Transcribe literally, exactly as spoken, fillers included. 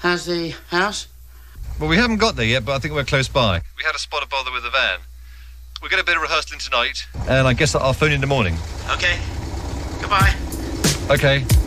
How's the house? Well, we haven't got there yet, but I think we're close by. We had a spot of bother with the van. We'll get a bit of rehearsal in tonight, and I guess I'll phone you in the morning. OK. Goodbye. OK.